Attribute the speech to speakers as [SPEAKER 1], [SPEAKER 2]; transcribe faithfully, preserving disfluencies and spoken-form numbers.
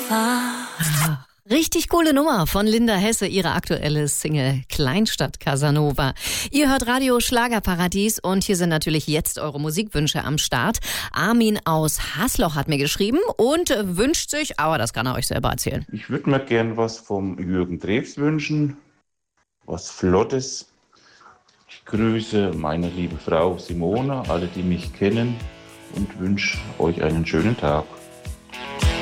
[SPEAKER 1] Ah, richtig coole Nummer von Linda Hesse, ihre aktuelle Single Kleinstadt Casanova. Ihr hört Radio Schlagerparadies und hier sind natürlich jetzt eure Musikwünsche am Start. Armin aus Hasloch hat mir geschrieben und wünscht sich, aber das kann er euch selber erzählen.
[SPEAKER 2] Ich würde mir gern was vom Jürgen Drews wünschen, was Flottes. Ich grüße meine liebe Frau Simone, alle, die mich kennen, und wünsche euch einen schönen Tag.